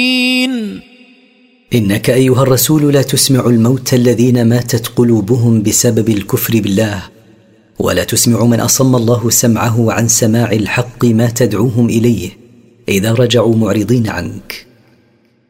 إنك أيها الرسول لا تسمع الموتى الذين ماتت قلوبهم بسبب الكفر بالله، ولا تسمع من أصم الله سمعه عن سماع الحق ما تدعوهم إليه إذا رجعوا معرضين عنك.